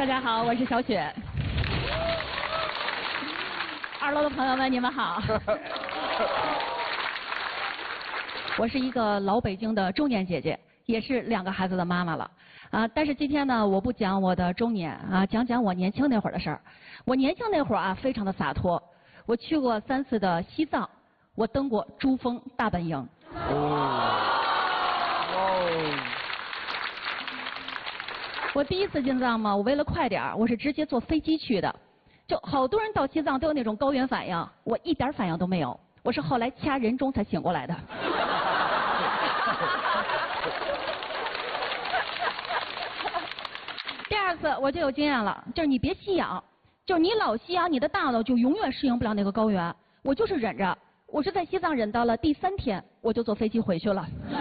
大家好，我是小雪。2楼的朋友们，你们好。我是一个老北京的中年姐姐，也是2个孩子的妈妈了。但是今天呢，我不讲我的中年讲讲我年轻那会儿的事儿。我年轻那会儿非常的洒脱。我去过3次的西藏，我登过珠峰大本营。我第1次进藏嘛，我为了快点儿，我是直接坐飞机去的。就好多人到西藏都有那种高原反应，我一点反应都没有。我是后来掐人中才醒过来的。第2次我就有经验了，就是你别吸氧，就是你老吸氧，你的大脑就永远适应不了那个高原。我就是忍着，我是在西藏忍到了第3天，我就坐飞机回去了。